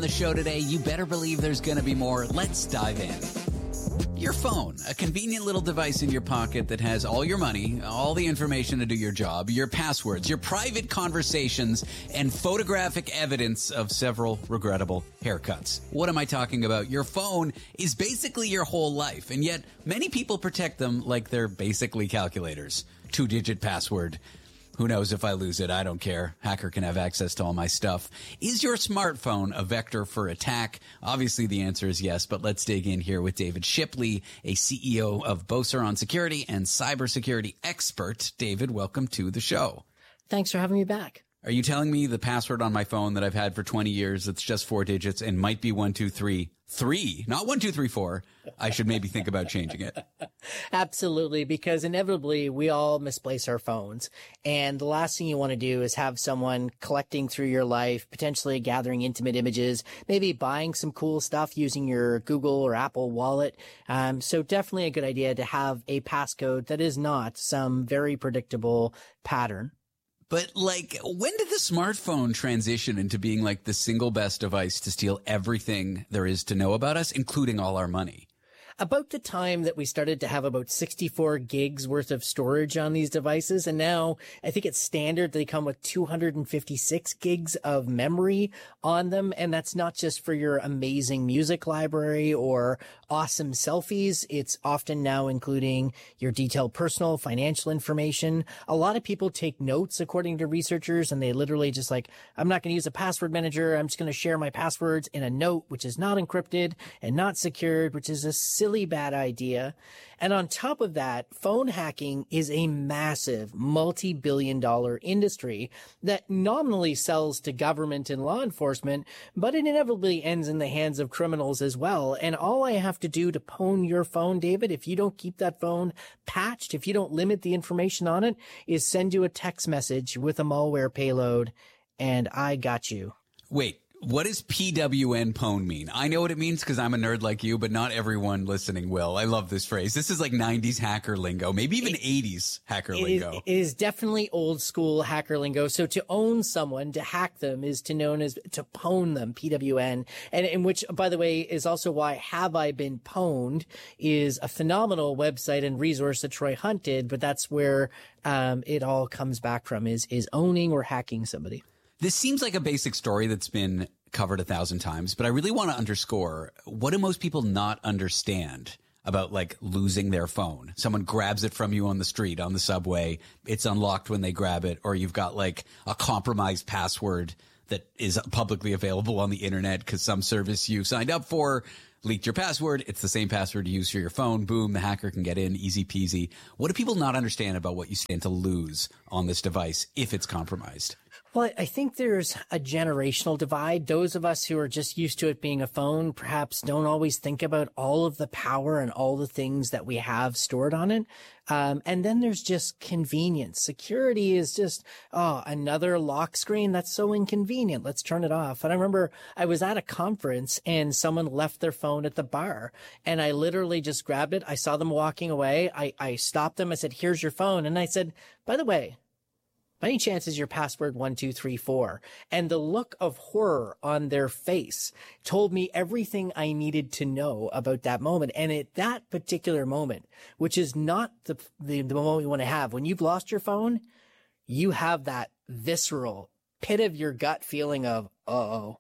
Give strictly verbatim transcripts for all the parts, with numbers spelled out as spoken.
the show today. You better believe there's going to be more. Let's dive in. Your phone, a convenient little device in your pocket that has all your money, all the information to do your job, your passwords, your private conversations, and photographic evidence of several regrettable haircuts. What am I talking about? Your phone is basically your whole life, and yet many people protect them like they're basically calculators. Two-digit password. Who knows if I lose it? I don't care. Hacker can have access to all my stuff. Is your smartphone a vector for attack? Obviously, the answer is yes, but let's dig in here with David Shipley, a C E O of Beauceron Security and cybersecurity expert. David, welcome to the show. Thanks for having me back. Are you telling me the password on my phone that I've had for twenty years, it's just four digits and might be one, two, three, three, not one, two, three, four. I should maybe think about changing it. Absolutely, because inevitably we all misplace our phones. And the last thing you want to do is have someone collecting through your life, potentially gathering intimate images, maybe buying some cool stuff using your Google or Apple wallet. Um, so definitely a good idea to have a passcode that is not some very predictable pattern. But, like, when did the smartphone transition into being, like, the single best device to steal everything there is to know about us, including all our money? About the time that we started to have about sixty-four gigs worth of storage on these devices. And now I think it's standard. They come with two hundred fifty-six gigs of memory on them. And that's not just for your amazing music library or awesome selfies. It's often now including your detailed personal financial information. A lot of people take notes according to researchers, and they literally just like, I'm not going to use a password manager. I'm just going to share my passwords in a note, which is not encrypted and not secured, which is a silly bad idea. And on top of that, phone hacking is a massive multi-billion dollar industry that nominally sells to government and law enforcement, but it inevitably ends in the hands of criminals as well. And all I have to do to pwn your phone, David, if you don't keep that phone patched, if you don't limit the information on it, is send you a text message with a malware payload, and I got you. Wait. What does P W N pwn mean? I know what it means because I'm a nerd like you, but not everyone listening will. I love this phrase. This is like nineties hacker lingo, maybe even it, eighties hacker it lingo. Is, it is definitely old school hacker lingo. So to own someone, to hack them, is to known as to pwn them, P W N. And in which, by the way, is also why Have I Been Pwned is a phenomenal website and resource that Troy Hunt did, but that's where um, it all comes back from, is is owning or hacking somebody. This seems like a basic story that's been covered a thousand times, but I really want to underscore, what do most people not understand about, like, losing their phone? Someone grabs it from you on the street, on the subway, it's unlocked when they grab it, or you've got, like, a compromised password that is publicly available on the internet because some service you signed up for leaked your password. It's the same password you use for your phone. Boom, the hacker can get in, easy peasy. What do people not understand about what you stand to lose on this device if it's compromised? Well, I think there's a generational divide. Those of us who are just used to it being a phone perhaps don't always think about all of the power and all the things that we have stored on it. Um, and then there's just convenience. Security is just, oh, another lock screen. That's so inconvenient. Let's turn it off. And I remember I was at a conference and someone left their phone at the bar, and I literally just grabbed it. I saw them walking away. I, I stopped them. I said, here's your phone. And I said, by the way, by any chance is your password one, two, three, four? And the look of horror on their face told me everything I needed to know about that moment. And at that particular moment, which is not the, the, the moment you want to have, when you've lost your phone, you have that visceral pit of your gut feeling of, uh-oh,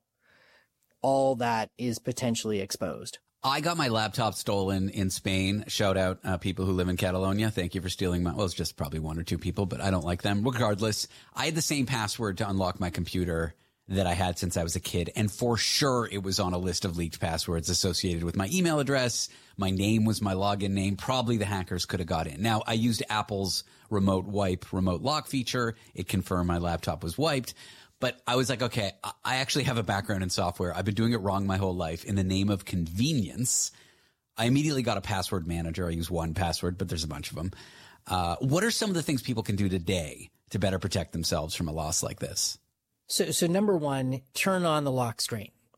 all that is potentially exposed. I got my laptop stolen in Spain. Shout out uh, people who live in Catalonia. Thank you for stealing my, well, it's just probably one or two people, but I don't like them. Regardless, I had the same password to unlock my computer that I had since I was a kid. And for sure, it was on a list of leaked passwords associated with my email address. My name was my login name. Probably the hackers could have got in. Now, I used Apple's remote wipe, remote lock feature. It confirmed my laptop was wiped. But I was like, okay, I actually have a background in software. I've been doing it wrong my whole life. In the name of convenience, I immediately got a password manager. I use one password, but there's a bunch of them. Uh, what are some of the things people can do today to better protect themselves from a loss like this? So, so number one, turn on the lock screen.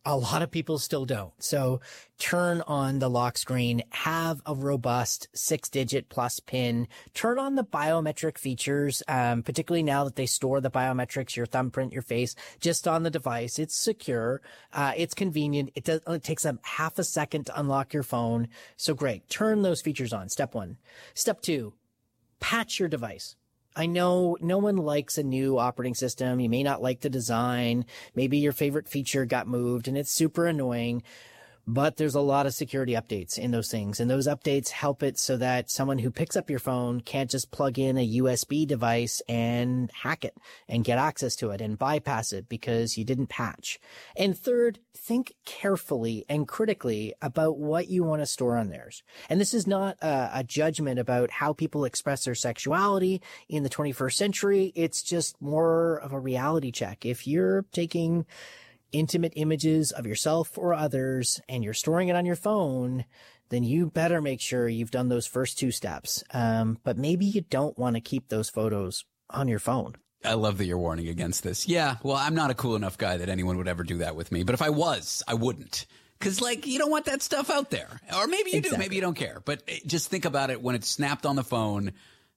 A lot of people still don't. So turn on the lock screen, have a robust six digit plus pin, turn on the biometric features, um, particularly now that they store the biometrics, your thumbprint, your face, just on the device. It's secure. Uh, it's convenient. It does, it takes a half a second to unlock your phone. So great. Turn those features on. Step one. Step two, patch your device. I know no one likes a new operating system. You may not like the design. Maybe your favorite feature got moved and it's super annoying, but there's a lot of security updates in those things. And those updates help it so that someone who picks up your phone can't just plug in a U S B device and hack it and get access to it and bypass it because you didn't patch. And third, think carefully and critically about what you want to store on theirs. And this is not a, a judgment about how people express their sexuality in the twenty-first century. It's just more of a reality check. If you're taking intimate images of yourself or others and you're storing it on your phone, then you better make sure you've done those first two steps. Um, but maybe you don't want to keep those photos on your phone. I love that you're warning against this. Yeah, well, I'm not a cool enough guy that anyone would ever do that with me. But if I was, I wouldn't. Because, like, you don't want that stuff out there. Or maybe you exactly. do. Maybe you don't care. But just think about it. When it's snapped on the phone,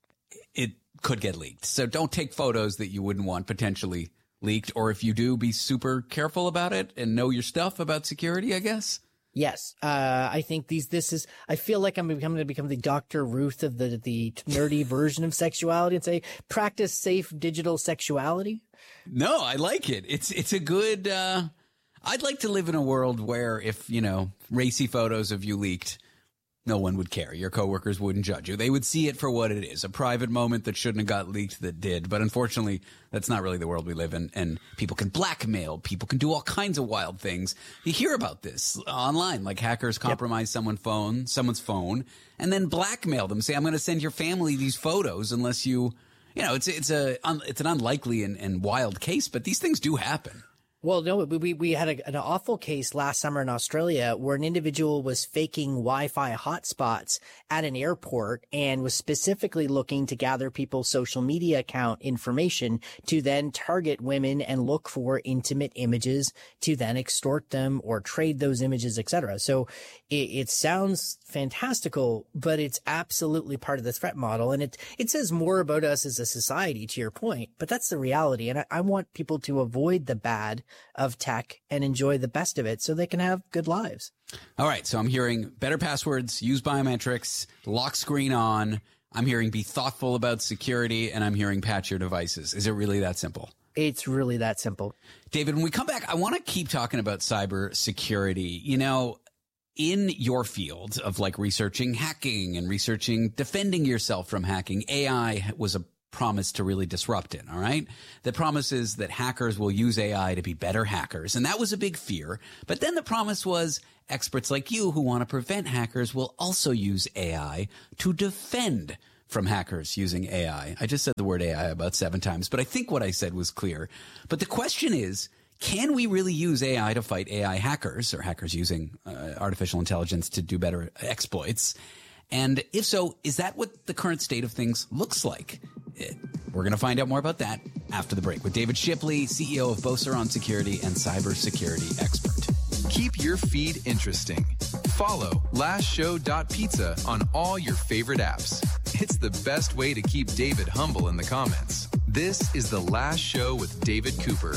it could get leaked. So don't take photos that you wouldn't want potentially leaked, or if you do, be super careful about it and know your stuff about security, I guess. Yes. Uh, I think these, this is, I feel like I'm becoming to become the Doctor Ruth of the, the nerdy version of sexuality and say, practice safe digital sexuality. No, I like it. It's, it's a good, uh, I'd like to live in a world where if, you know, racy photos of you leaked, no one would care. Your coworkers wouldn't judge you. They would see it for what it is, a private moment that shouldn't have got leaked that did. But unfortunately, that's not really the world we live in. And people can blackmail. People can do all kinds of wild things. You hear about this online, like hackers compromise yep. someone's phone, someone's phone, and then blackmail them. Say, I'm going to send your family these photos unless you, you know, it's it's a it's an unlikely and, and wild case, but these things do happen. Well, no, we we had a, an awful case last summer in Australia where an individual was faking Wi-Fi hotspots at an airport and was specifically looking to gather people's social media account information to then target women and look for intimate images to then extort them or trade those images, et cetera. So it, it sounds fantastical, but it's absolutely part of the threat model. And it, it says more about us as a society, to your point, but that's the reality. And I, I want people to avoid the bad of tech and enjoy the best of it so they can have good lives. All right. So I'm hearing better passwords, use biometrics, lock screen on. I'm hearing be thoughtful about security, and I'm hearing patch your devices. Is it really that simple? It's really that simple. David, when we come back, I want to keep talking about cyber security. You know, in your field of like researching hacking and researching defending yourself from hacking, A I was a promise to really disrupt it, all right? The promise is that hackers will use A I to be better hackers, and that was a big fear. But then the promise was experts like you who want to prevent hackers will also use A I to defend from hackers using A I. I just said the word A I about seven times, but I think what I said was clear. But the question is, can we really use A I to fight A I hackers or hackers using uh, artificial intelligence to do better exploits? And if so, is that what the current state of things looks like? We're going to find out more about that after the break with David Shipley, C E O of Beauceron Security and cybersecurity expert. Keep your feed interesting. Follow last show dot pizza on all your favorite apps. It's the best way to keep David humble in the comments. This is The Last Show with David Cooper.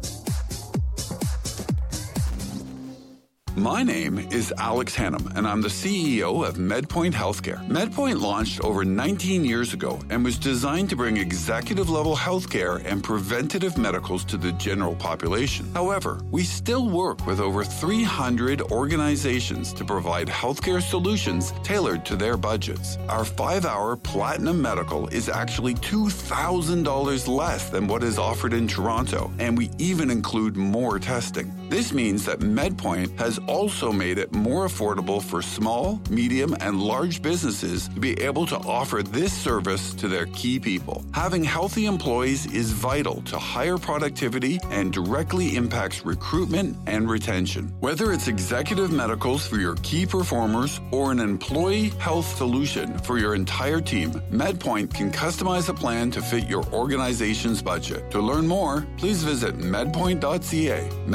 My name is Alex Hannum, and I'm the C E O of MedPoint Healthcare. MedPoint launched over nineteen years ago and was designed to bring executive-level healthcare and preventative medicals to the general population. However, we still work with over three hundred organizations to provide healthcare solutions tailored to their budgets. Our five-hour Platinum Medical is actually two thousand dollars less than what is offered in Toronto, and we even include more testing. This means that MedPoint has also made it more affordable for small, medium, and large businesses to be able to offer this service to their key people. Having healthy employees is vital to higher productivity and directly impacts recruitment and retention. Whether it's executive medicals for your key performers or an employee health solution for your entire team, MedPoint can customize a plan to fit your organization's budget. To learn more, please visit medpoint dot c a. MedPoint.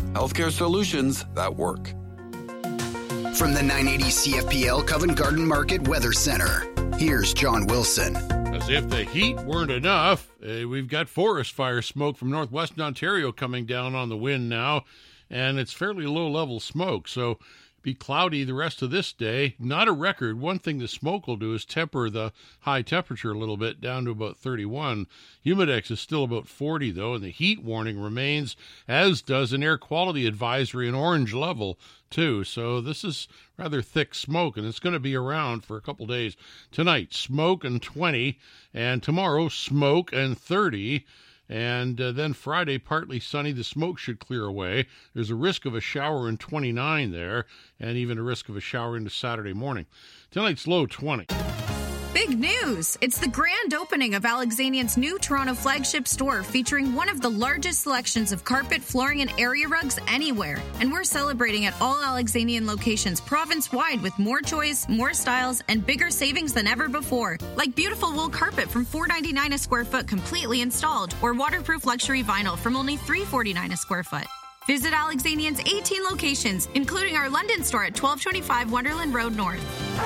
Healthcare solutions that work. From the nine eighty C F P L Covent Garden Market Weather Center, here's John Wilson. As if the heat weren't enough, uh, we've got forest fire smoke from northwestern Ontario coming down on the wind now, and it's fairly low-level smoke, so be cloudy the rest of this day. Not a record. One thing the smoke will do is temper the high temperature a little bit down to about thirty-one. Humidex is still about forty, though, and the heat warning remains, as does an air quality advisory, an orange level, too. So this is rather thick smoke, and it's going to be around for a couple days. Tonight, smoke and twenty, and tomorrow, smoke and thirty. And uh, then Friday, partly sunny. The smoke should clear away. There's a risk of a shower in twenty-nine there, and even a risk of a shower into Saturday morning. Tonight's low twenty. Big news! It's the grand opening of Alexanian's new Toronto flagship store, featuring one of the largest selections of carpet, flooring, and area rugs anywhere. And we're celebrating at all Alexanian locations province-wide with more choice, more styles, and bigger savings than ever before. Like beautiful wool carpet from four dollars and ninety-nine cents a square foot completely installed, or waterproof luxury vinyl from only three dollars and forty-nine cents a square foot. Visit Alexanian's eighteen locations, including our London store at twelve twenty-five Wonderland Road North.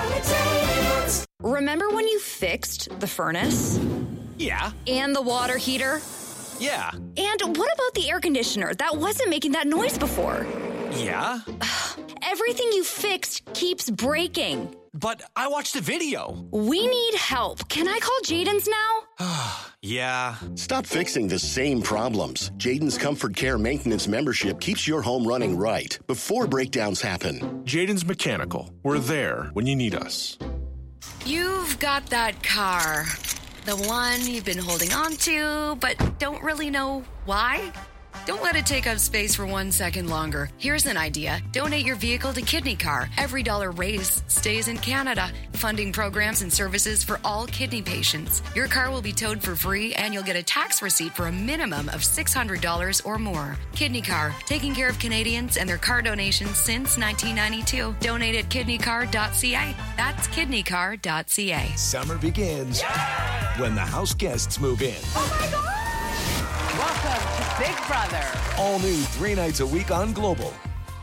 Remember when you fixed the furnace? Yeah. And the water heater? Yeah. And what about the air conditioner that wasn't making that noise before? Yeah. Everything you fixed keeps breaking. But I watched a video. We need help. Can I call Jaden's now? Yeah. Stop fixing the same problems. Jaden's Comfort Care Maintenance membership keeps your home running right before breakdowns happen. Jaden's Mechanical. We're there when you need us. You've got that car. The one you've been holding on to, but don't really know why? Don't let it take up space for one second longer. Here's an idea. Donate your vehicle to Kidney Car. Every dollar raised stays in Canada, funding programs and services for all kidney patients. Your car will be towed for free, and you'll get a tax receipt for a minimum of six hundred dollars or more. Kidney Car, taking care of Canadians and their car donations since nineteen ninety-two. Donate at kidney car dot c a. That's kidney car dot c a. Summer begins yeah! when the house guests move in. Oh my God! Welcome to Big Brother. All new three nights a week on Global.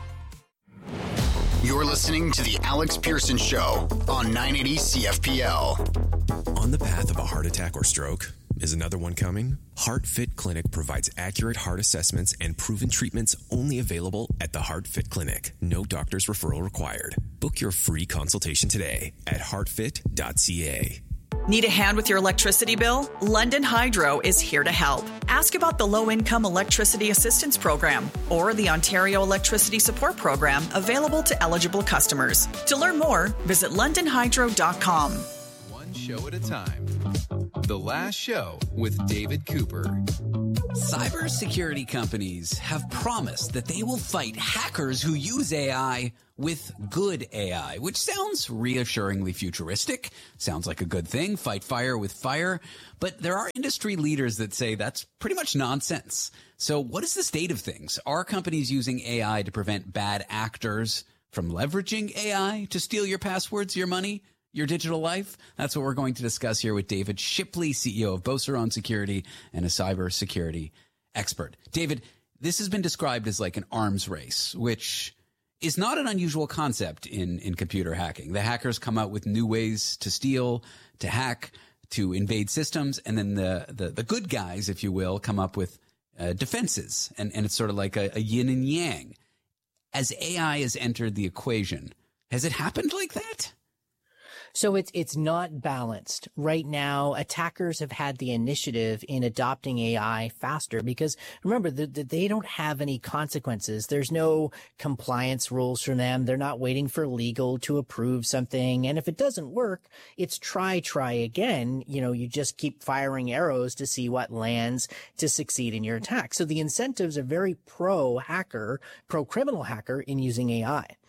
You're listening to The Alex Pearson Show on nine eighty C F P L. On the path of a heart attack or stroke, is another one coming? HeartFit Clinic provides accurate heart assessments and proven treatments only available at the HeartFit Clinic. No doctor's referral required. Book your free consultation today at heart fit dot c a. Need a hand with your electricity bill? London Hydro is here to help. Ask about the Low-Income Electricity Assistance Program or the Ontario Electricity Support Program available to eligible customers. To learn more, visit london hydro dot com. One show at a time. The Last Show with David Cooper. Cybersecurity companies have promised that they will fight hackers who use A I with good A I, which sounds reassuringly futuristic. Sounds like a good thing. Fight fire with fire. But there are industry leaders that say that's pretty much nonsense. So what is the state of things? Are companies using A I to prevent bad actors from leveraging A I to steal your passwords, your money, your digital life? That's what we're going to discuss here with David Shipley, C E O of Beauceron Security and a cybersecurity expert. David, this has been described as like an arms race, which is not an unusual concept in, in computer hacking. The hackers come out with new ways to steal, to hack, to invade systems, and then the, the, the good guys, if you will, come up with uh, defenses. And, and it's sort of like a, a yin and yang. As A I has entered the equation, has it happened like that? So it's it's not balanced. Right now, attackers have had the initiative in adopting A I faster because, remember, the, the, they don't have any consequences. There's no compliance rules from them. They're not waiting for legal to approve something. And if it doesn't work, it's try, try again. You know, you just keep firing arrows to see what lands to succeed in your attack. So the incentives are very pro-hacker, pro-criminal hacker in using A I.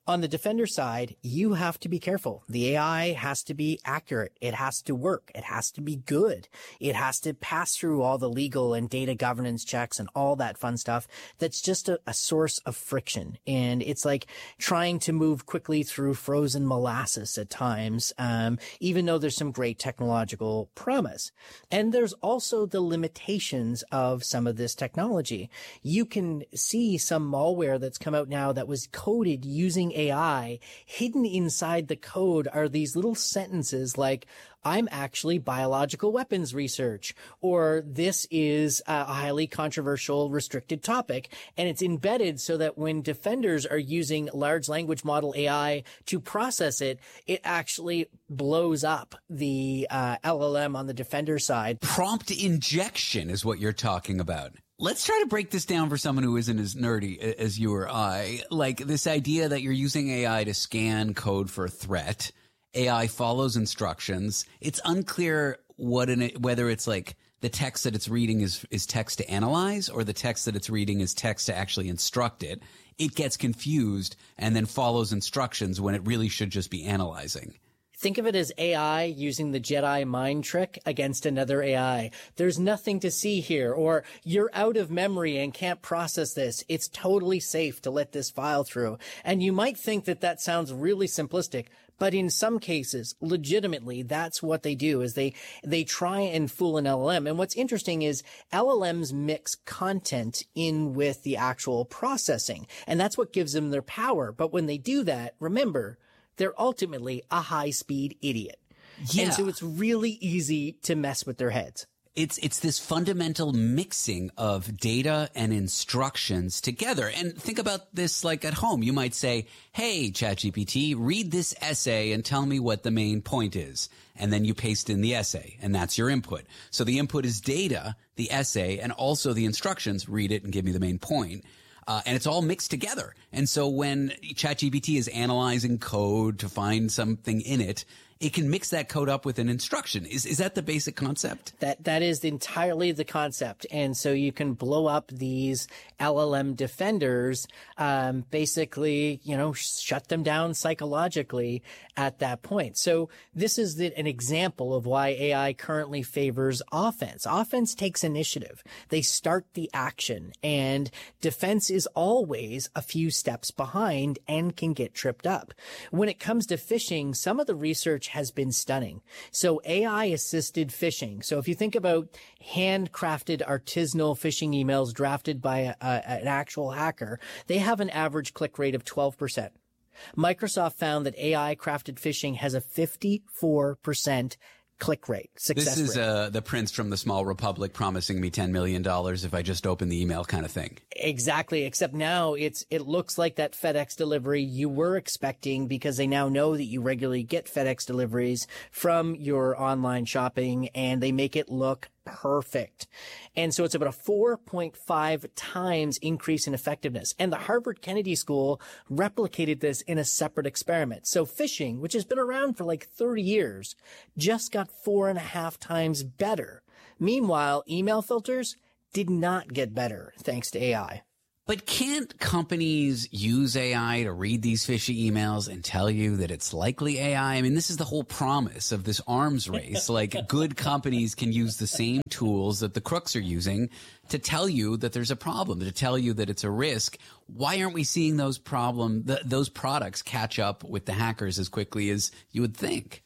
On the defender side, you have to be careful. The A I has to be accurate. It has to work. It has to be good. It has to pass through all the legal and data governance checks and all that fun stuff. That's just a, a source of friction. And it's like trying to move quickly through frozen molasses at times, um, even though there's some great technological promise. And there's also the limitations of some of this technology. You can see some malware that's come out now that was coded using A I. Hidden inside the code are these little sentences like, I'm actually biological weapons research, or this is a highly controversial restricted topic. And it's embedded so that when defenders are using large language model A I to process it, it actually blows up the uh, L L M on the defender side. Prompt injection is what you're talking about. Let's try to break this down for someone who isn't as nerdy as you or I. Like this idea that you're using A I to scan code for a threat. A I follows instructions. It's unclear what in it, whether it's like the text that it's reading is, is text to analyze or the text that it's reading is text to actually instruct it. It gets confused and then follows instructions when it really should just be analyzing. Think of it as A I using the Jedi mind trick against another A I. There's nothing to see here, or you're out of memory and can't process this. It's totally safe to let this file through. And you might think that that sounds really simplistic, but in some cases, legitimately, that's what they do is they, they try and fool an L L M. And what's interesting is L L Ms mix content in with the actual processing. And that's what gives them their power. But when they do that, remember, they're ultimately a high-speed idiot. Yeah. And so it's really easy to mess with their heads. It's it's this fundamental mixing of data and instructions together. And think about this like at home. You might say, hey, ChatGPT, read this essay and tell me what the main point is. And then you paste in the essay, and that's your input. So the input is data, the essay, and also the instructions. Read it and give me the main point. Uh, and it's all mixed together. And so when ChatGPT is analyzing code to find something in it, it can mix that code up with an instruction. Is is that the basic concept? That that is entirely the concept. And so you can blow up these L L M defenders, um, basically, you know, shut them down psychologically at that point. So this is the, an example of why A I currently favors offense. Offense takes initiative. They start the action, and defense is always a few steps behind and can get tripped up. When it comes to phishing, some of the research has been stunning. So A I assisted phishing. So if you think about handcrafted artisanal phishing emails drafted by a, a, an actual hacker, they have an average click rate of twelve percent. Microsoft found that A I crafted phishing has a fifty-four percent click rate, success This is rate. uh, the prince from the small republic promising me ten million dollars if I just open the email kind of thing. Exactly. Except now it's, it looks like that FedEx delivery you were expecting because they now know that you regularly get FedEx deliveries from your online shopping and they make it look perfect. And so it's about a four point five times increase in effectiveness. And the Harvard Kennedy School replicated this in a separate experiment. So phishing, which has been around for like thirty years, just got four and a half times better. Meanwhile, email filters did not get better thanks to A I. But can't companies use A I to read these fishy emails and tell you that it's likely A I? I mean, this is the whole promise of this arms race. Like, good companies can use the same tools that the crooks are using to tell you that there's a problem, to tell you that it's a risk. Why aren't we seeing those problem, th- those products catch up with the hackers as quickly as you would think?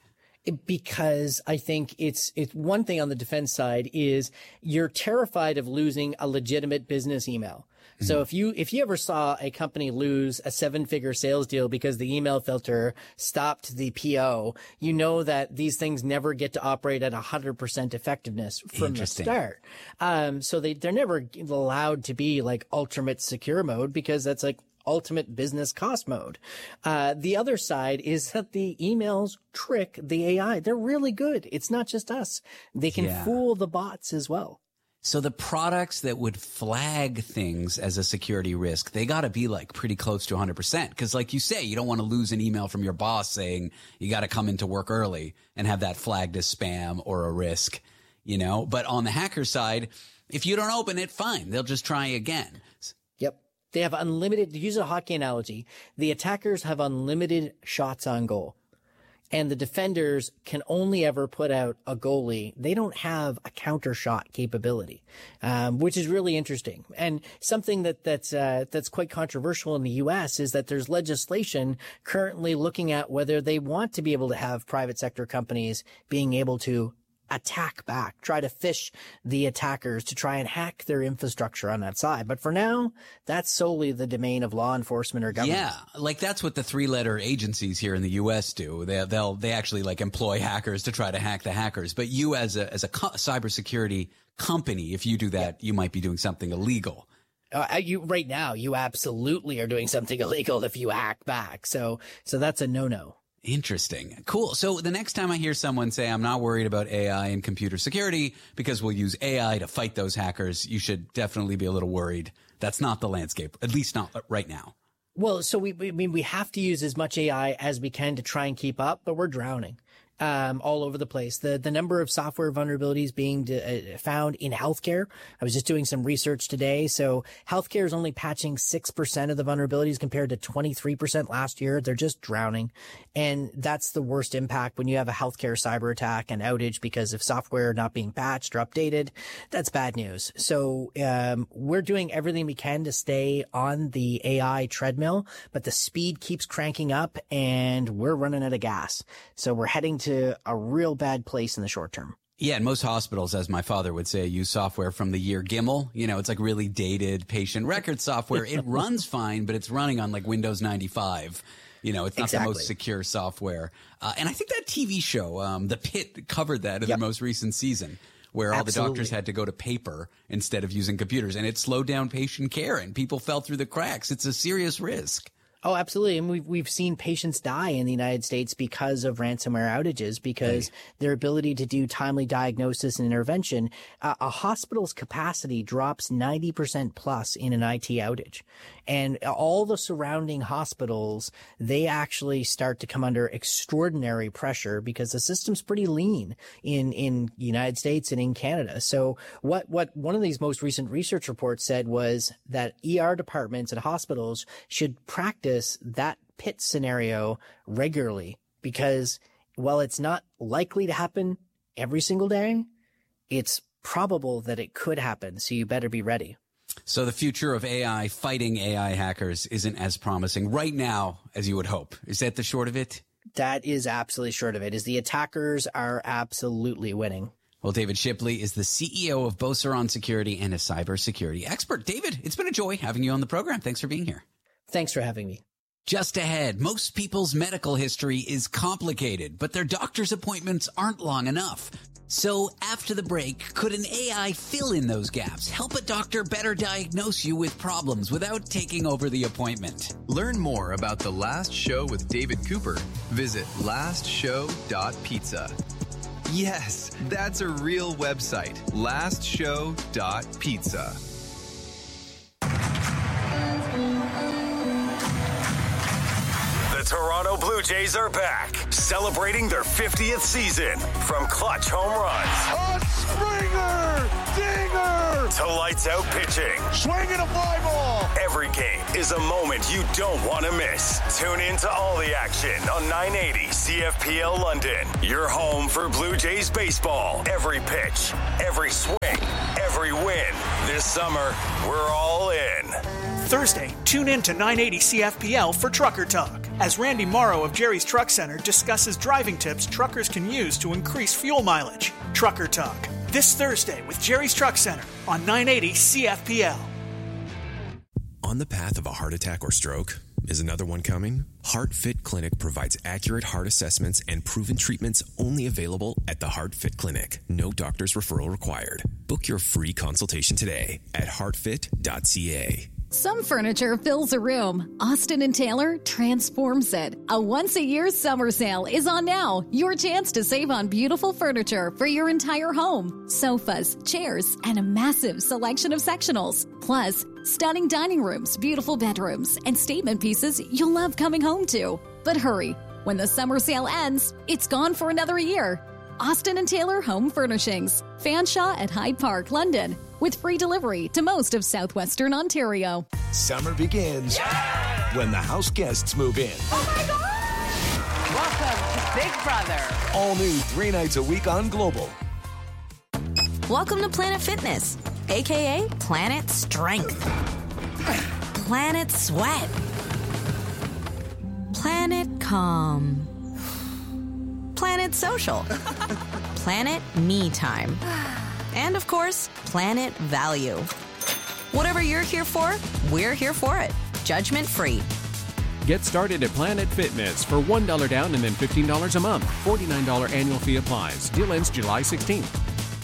Because I think it's, it's one thing on the defense side is you're terrified of losing a legitimate business email. So if you, if you ever saw a company lose a seven figure sales deal because the email filter stopped the P O, you know that these things never get to operate at a hundred percent effectiveness from the start. Um, so they, they're never allowed to be like ultimate secure mode because that's like ultimate business cost mode. Uh, the other side is that the emails trick the A I. They're really good. It's not just us. They can Yeah. fool the bots as well. So the products that would flag things as a security risk, they got to be like pretty close to one hundred percent. Because like you say, you don't want to lose an email from your boss saying you got to come into work early and have that flagged as spam or a risk, you know. But on the hacker side, if you don't open it, fine. They'll just try again. Yep. They have unlimited, to use a hockey analogy, the attackers have unlimited shots on goal. And the defenders can only ever put out a goalie. They don't have a counter shot capability, um, which is really interesting. And something that that's uh, that's quite controversial in the U S is that there's legislation currently looking at whether they want to be able to have private sector companies being able to attack back, try to fish the attackers to try and hack their infrastructure on that side. But for now, that's solely the domain of law enforcement or government. Yeah, like that's what the three-letter agencies here in the U S do. They they'll they actually like employ hackers to try to hack the hackers. But you as a as a co- cybersecurity company, if you do that, yeah. you might be doing something illegal. Uh, you right now, you absolutely are doing something illegal if you hack back. So so that's a no-no. Interesting. Cool. So the next time I hear someone say, I'm not worried about A I and computer security because we'll use A I to fight those hackers, you should definitely be a little worried. That's not the landscape, at least not right now. Well, so we, we I mean, we have to use as much A I as we can to try and keep up, but we're drowning. Um, all over the place. The the number of software vulnerabilities being uh, found in healthcare. I was just doing some research today. So healthcare is only patching six percent of the vulnerabilities compared to twenty-three percent last year. They're just drowning. And that's the worst impact when you have a healthcare cyber attack and outage because of software not being patched or updated. That's bad news. So um, we're doing everything we can to stay on the A I treadmill, but the speed keeps cranking up and we're running out of gas. So we're heading to a real bad place in the short term. Yeah, and most hospitals, as my father would say, use software from the year Gimmel. You know, it's like really dated patient record software. It runs fine, but it's running on like Windows ninety-five. You know, it's not exactly. the most secure software. Uh, and I think that T V show, um, The Pit, covered that in yep. the most recent season, where all Absolutely. the doctors had to go to paper instead of using computers. And it slowed down patient care, and people fell through the cracks. It's a serious risk. Oh, absolutely. And we've, we've seen patients die in the United States because of ransomware outages, because hey. their ability to do timely diagnosis and intervention, uh, a hospital's capacity drops ninety percent plus in an I T outage. And all the surrounding hospitals, they actually start to come under extraordinary pressure because the system's pretty lean in, in the United States and in Canada. So what, what one of these most recent research reports said was that E R departments and hospitals should practice that pit scenario regularly, because while it's not likely to happen every single day, it's probable that it could happen. So you better be ready. So the future of A I fighting A I hackers isn't as promising right now as you would hope. Is that the short of it? That is absolutely short of it, is the attackers are absolutely winning. Well, David Shipley is the C E O of Beauceron Security and a cybersecurity expert. David, it's been a joy having you on the program. Thanks for being here. Thanks for having me. Just ahead, most people's medical history is complicated, but their doctor's appointments aren't long enough. So after the break, could an A I fill in those gaps, help a doctor better diagnose you with problems without taking over the appointment? Learn more about The Last Show with David Cooper. Visit last show dot pizza. Yes, that's a real website, last show dot pizza. The Toronto Blue Jays are back, celebrating their fiftieth season. From clutch home runs, a Springer dinger, to lights out pitching, swinging a fly ball. Every game is a moment you don't want to miss. Tune in to all the action on nine eighty C F P L London. Your home for Blue Jays baseball. Every pitch, every swing, every win. This summer, we're all in. Thursday, tune in to nine eighty C F P L for Trucker Talk, as Randy Morrow of Jerry's Truck Center discusses driving tips truckers can use to increase fuel mileage. Trucker Talk, this Thursday with Jerry's Truck Center on nine eighty C F P L. On the path of a heart attack or stroke? Is another one coming? HeartFit Clinic provides accurate heart assessments and proven treatments only available at the HeartFit Clinic. No doctor's referral required. Book your free consultation today at heart fit dot c a. Some furniture fills a room. Austin and Taylor transforms it. A once-a-year summer sale is on now. Your chance to save on beautiful furniture for your entire home. Sofas, chairs, and a massive selection of sectionals. Plus, stunning dining rooms, beautiful bedrooms, and statement pieces you'll love coming home to. But hurry, when the summer sale ends, it's gone for another year. Austin and Taylor Home Furnishings. Fanshawe at Hyde Park, London. with free delivery to most of southwestern Ontario. Summer begins when the house guests move in. Oh my God! Welcome to Big Brother. All new three nights a week on Global. Welcome to Planet Fitness, a k a. Planet Strength. Planet Sweat. Planet Calm. Planet Social. Planet Me Time. And of course, Planet Value. Whatever you're here for, we're here for it. Judgment free. Get started at Planet Fitness for one dollar down and then fifteen dollars a month. forty-nine dollars annual fee applies. Deal ends July sixteenth.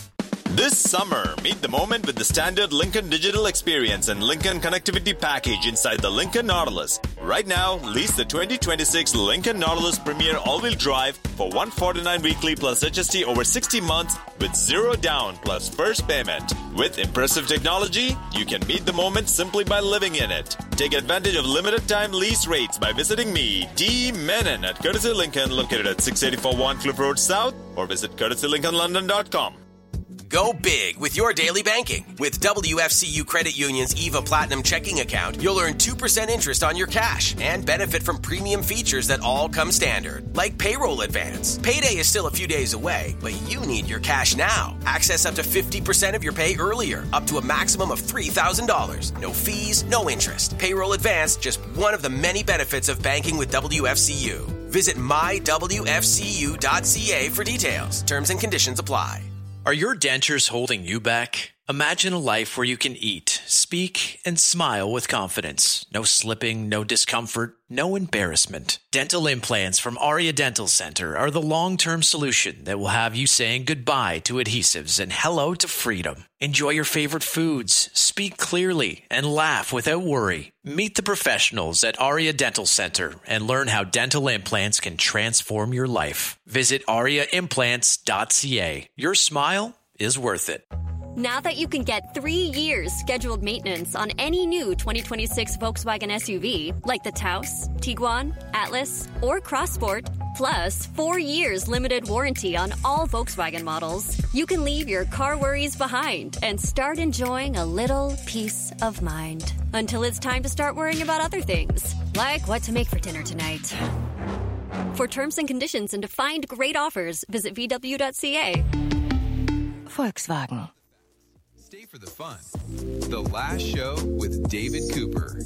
This summer, meet the moment with the standard Lincoln Digital Experience and Lincoln Connectivity Package inside the Lincoln Nautilus. Right now, lease the twenty twenty-six Lincoln Nautilus Premier All-Wheel Drive for one hundred forty-nine dollars weekly plus H S T over sixty months with zero down plus first payment. With impressive technology, you can meet the moment simply by living in it. Take advantage of limited time lease rates by visiting me, D. Menon, at Courtesy Lincoln, located at six eighty-four Warncliffe Road South, or visit courtesy lincoln london dot com. Go big with your daily banking. With W F C U Credit Union's EVA Platinum checking account, you'll earn two percent interest on your cash and benefit from premium features that all come standard, like payroll advance. Payday is still a few days away, but you need your cash now. Access up to fifty percent of your pay earlier, up to a maximum of three thousand dollars. No fees, no interest. Payroll advance, just one of the many benefits of banking with W F C U. Visit my w f c u dot c a for details. Terms and conditions apply. Are your dentures holding you back? Imagine a life where you can eat, speak, and smile with confidence. No slipping, no discomfort, no embarrassment. Dental implants from Aria Dental Center are the long-term solution that will have you saying goodbye to adhesives and hello to freedom. Enjoy your favorite foods, speak clearly, and laugh without worry. Meet the professionals at Aria Dental Center and learn how dental implants can transform your life. Visit aria implants dot c a. Your smile is worth it. Now that you can get three years scheduled maintenance on any new twenty twenty-six Volkswagen S U V, like the Taos, Tiguan, Atlas, or Crossport, plus four years limited warranty on all Volkswagen models, you can leave your car worries behind and start enjoying a little peace of mind. Until it's time to start worrying about other things, like what to make for dinner tonight. For terms and conditions and to find great offers, visit v w dot c a. Volkswagen. Stay for the fun. The Last Show with David Cooper.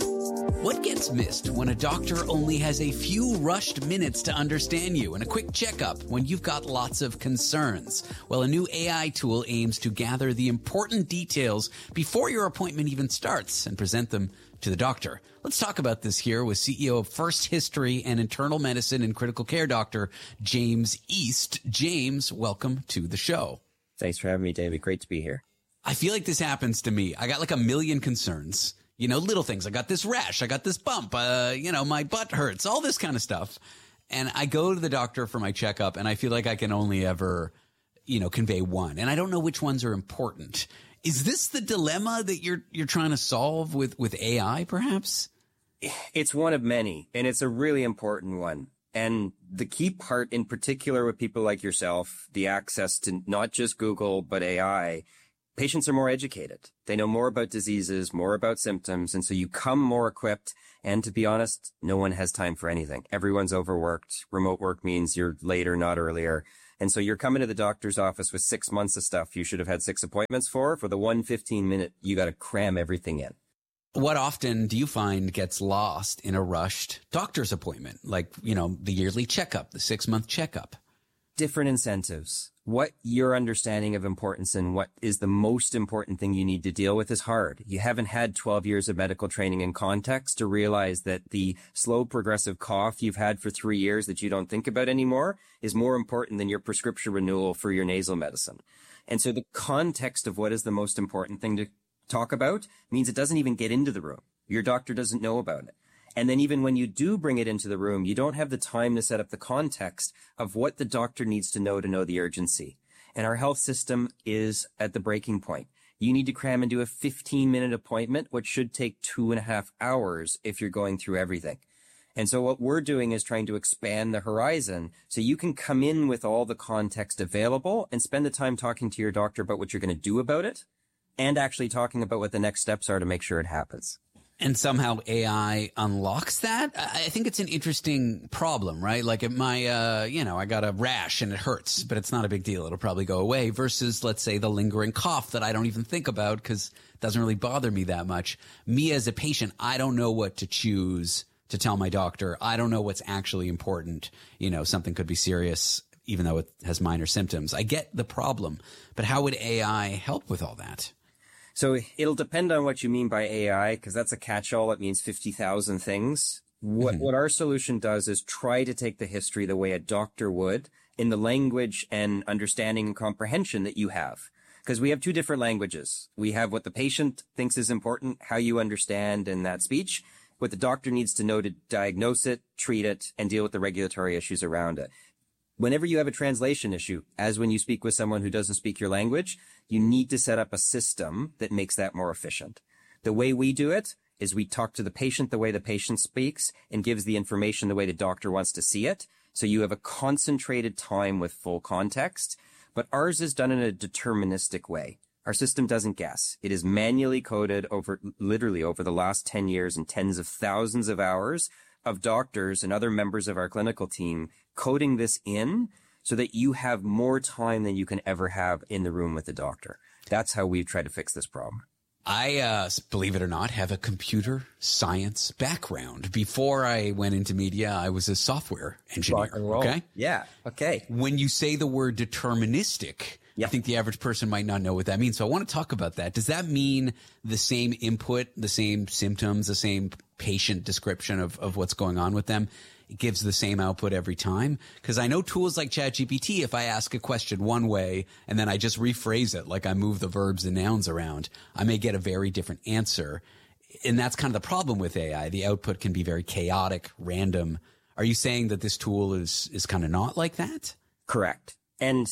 What gets missed when a doctor only has a few rushed minutes to understand you and a quick checkup when you've got lots of concerns? Well, a new A I tool aims to gather the important details before your appointment even starts and present them to the doctor. Let's talk about this here with C E O of First History and Internal Medicine and Critical Care Doctor James East. James, welcome to the show. Thanks for having me, David. Great to be here. I feel like this happens to me. I got like a million concerns, you know, little things. I got this rash. I got this bump. Uh, you know, my butt hurts, all this kind of stuff. And I go to the doctor for my checkup and I feel like I can only ever, you know, convey one. And I don't know which ones are important. Is this the dilemma that you're you're trying to solve with, with A I, perhaps? It's one of many, and it's a really important one. And the key part in particular with people like yourself, the access to not just Google, but A I, patients are more educated. They know more about diseases, more about symptoms, and so you come more equipped. And to be honest, no one has time for anything. Everyone's overworked. Remote work means you're later, not earlier. And so you're coming to the doctor's office with six months of stuff you should have had six appointments for. For the one fifteen minute, you got to cram everything in. What often do you find gets lost in a rushed doctor's appointment? Like, you know, the yearly checkup, the six-month checkup. Different incentives. What your understanding of importance and what is the most important thing you need to deal with is hard. You haven't had twelve years of medical training in context to realize that the slow progressive cough you've had for three years that you don't think about anymore is more important than your prescription renewal for your nasal medicine. And so the context of what is the most important thing to talk about means it doesn't even get into the room. Your doctor doesn't know about it. And then even when you do bring it into the room, you don't have the time to set up the context of what the doctor needs to know to know the urgency. And our health system is at the breaking point. You need to cram into a fifteen minute appointment, which should take two and a half hours if you're going through everything. And so what we're doing is trying to expand the horizon so you can come in with all the context available and spend the time talking to your doctor about what you're going to do about it, and actually talking about what the next steps are to make sure it happens. And somehow A I unlocks that? I think it's an interesting problem, right? Like if my, uh, you know, I got a rash and it hurts, but it's not a big deal. It'll probably go away versus, let's say, the lingering cough that I don't even think about because it doesn't really bother me that much. Me as a patient, I don't know what to choose to tell my doctor. I don't know what's actually important. You know, something could be serious even though it has minor symptoms. I get the problem, but how would A I help with all that? So it'll depend on what you mean by A I, because that's a catch-all. It means fifty thousand things. What, mm-hmm. what our solution does is try to take the history the way a doctor would in the language and understanding and comprehension that you have. Because we have two different languages. We have what the patient thinks is important, how you understand in that speech, what the doctor needs to know to diagnose it, treat it, and deal with the regulatory issues around it. Whenever you have a translation issue, as when you speak with someone who doesn't speak your language, you need to set up a system that makes that more efficient. The way we do it is we talk to the patient the way the patient speaks and gives the information the way the doctor wants to see it. So you have a concentrated time with full context, but ours is done in a deterministic way. Our system doesn't guess. It is manually coded over, literally over the last ten years and tens of thousands of hours of doctors and other members of our clinical team coding this in so that you have more time than you can ever have in the room with the doctor. That's how we've tried to fix this problem. I, uh, believe it or not, have a computer science background. Before I went into media, I was a software engineer. Okay. Yeah. Okay. When you say the word deterministic, yep. I think the average person might not know what that means. So I want to talk about that. Does that mean the same input, the same symptoms, the same patient description of, of what's going on with them? It gives the same output every time? Because I know tools like ChatGPT, if I ask a question one way and then I just rephrase it, like I move the verbs and nouns around, I may get a very different answer. And that's kind of the problem with A I. The output can be very chaotic, random. Are you saying that this tool is, is kind of not like that? Correct. And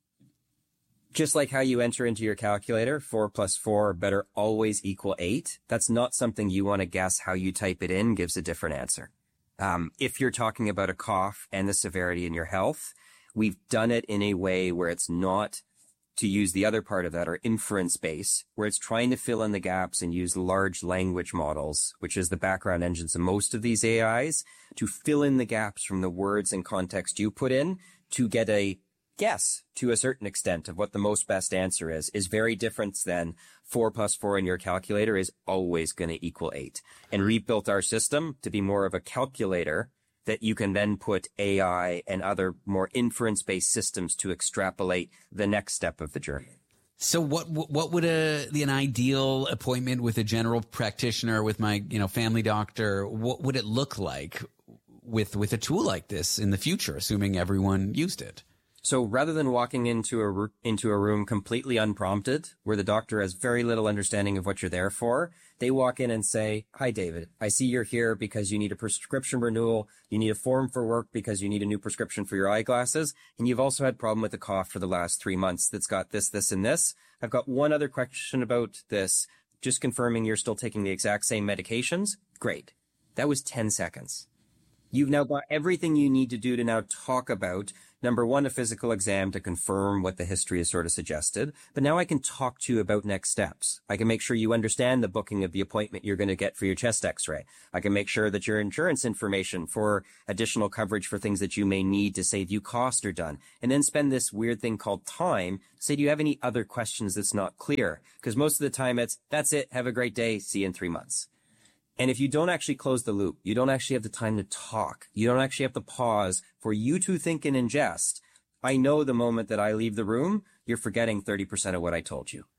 just like how you enter into your calculator, four plus four better always equal eight. That's not something you want to guess. How you type it in gives a different answer. Um, if you're talking about a cough and the severity in your health, we've done it in a way where it's not, to use the other part of that, or inference base, where it's trying to fill in the gaps and use large language models, which is the background engines of most of these A Is, to fill in the gaps from the words and context you put in to get a guess to a certain extent of what the most best answer is, is very different than four plus four in your calculator is always going to equal eight. And rebuilt our system to be more of a calculator that you can then put A I and other more inference-based systems to extrapolate the next step of the journey. So what what would a an ideal appointment with a general practitioner, with my you know family doctor, what would it look like with with a tool like this in the future, assuming everyone used it? So rather than walking into a, into a room completely unprompted, where the doctor has very little understanding of what you're there for, they walk in and say, "Hi, David, I see you're here because you need a prescription renewal. You need a form for work because you need a new prescription for your eyeglasses. And you've also had a problem with a cough for the last three months that's got this, this, and this. I've got one other question about this. Just confirming you're still taking the exact same medications. Great." That was ten seconds. You've now got everything you need to do to now talk about, number one, a physical exam to confirm what the history has sort of suggested. But now I can talk to you about next steps. I can make sure you understand the booking of the appointment you're going to get for your chest x-ray. I can make sure that your insurance information for additional coverage for things that you may need to save you cost are done. And then spend this weird thing called time to say, do you have any other questions that's not clear? Because most of the time it's, that's it, have a great day, see you in three months. And if you don't actually close the loop, you don't actually have the time to talk, you don't actually have to pause for you to think and ingest, I know the moment that I leave the room, you're forgetting thirty percent of what I told you.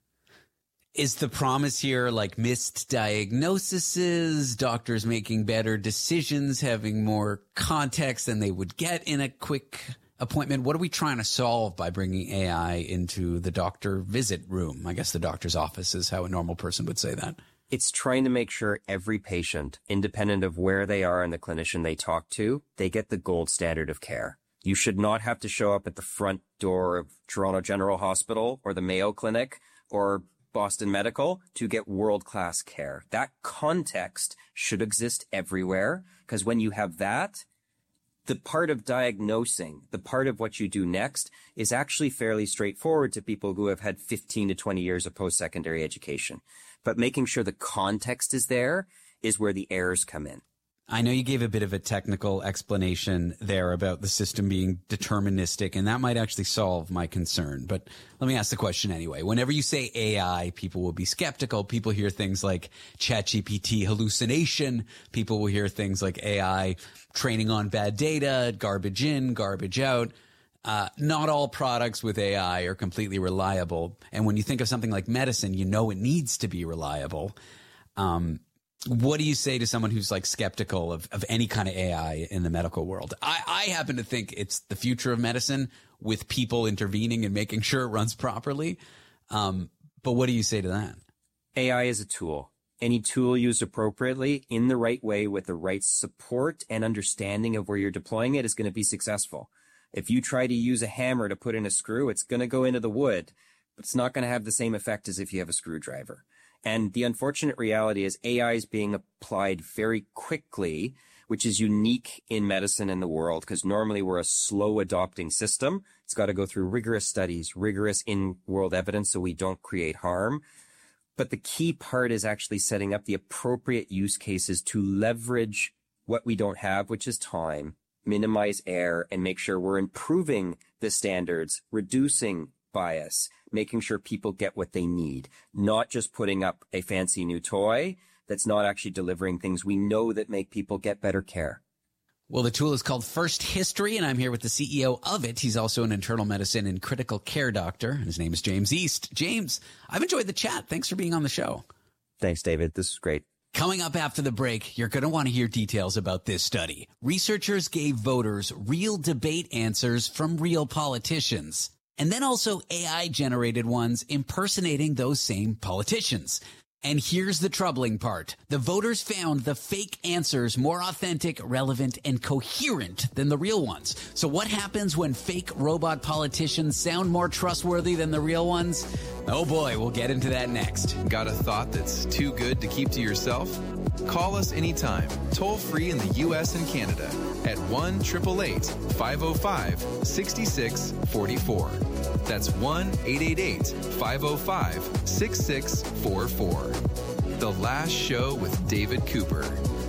Is the promise here like missed diagnoses, doctors making better decisions, having more context than they would get in a quick appointment? What are we trying to solve by bringing A I into the doctor visit room? I guess the doctor's office is how a normal person would say that. It's trying to make sure every patient, independent of where they are and the clinician they talk to, they get the gold standard of care. You should not have to show up at the front door of Toronto General Hospital or the Mayo Clinic or Boston Medical to get world-class care. That context should exist everywhere, because when you have that, the part of diagnosing, the part of what you do next is actually fairly straightforward to people who have had fifteen to twenty years of post-secondary education. But making sure the context is there is where the errors come in. I know you gave a bit of a technical explanation there about the system being deterministic, and that might actually solve my concern. But let me ask the question anyway. Whenever you say A I, people will be skeptical. People hear things like ChatGPT hallucination. People will hear things like A I training on bad data, garbage in, garbage out. Uh, not all products with A I are completely reliable. And when you think of something like medicine, you know it needs to be reliable. Um, What do you say to someone who's like skeptical of, of any kind of A I in the medical world? I, I happen to think it's the future of medicine with people intervening and making sure it runs properly. Um, but what do you say to that? A I is a tool. Any tool used appropriately in the right way with the right support and understanding of where you're deploying it is going to be successful. If you try to use a hammer to put in a screw, it's going to go into the wood, but it's not going to have the same effect as if you have a screwdriver. And the unfortunate reality is A I is being applied very quickly, which is unique in medicine in the world, because normally we're a slow adopting system. It's got to go through rigorous studies, rigorous in-world evidence so we don't create harm. But the key part is actually setting up the appropriate use cases to leverage what we don't have, which is time, minimize error, and make sure we're improving the standards, reducing bias, making sure people get what they need, not just putting up a fancy new toy that's not actually delivering things we know that make people get better care. Well, the tool is called First History, and I'm here with the C E O of it. He's also an internal medicine and critical care doctor, and his name is James East. James, I've enjoyed the chat. Thanks for being on the show. Thanks, David. This is great. Coming up after the break, you're going to want to hear details about this study. Researchers gave voters real debate answers from real politicians, and then also A I-generated ones impersonating those same politicians. And here's the troubling part. The voters found the fake answers more authentic, relevant, and coherent than the real ones. So what happens when fake robot politicians sound more trustworthy than the real ones? Oh boy, we'll get into that next. Got a thought that's too good to keep to yourself? Call us anytime, toll free in the U S and Canada at one eight eight eight, five oh five, six six four four. That's one eight eight eight, five oh five, six six four four. The Last Show with David Cooper.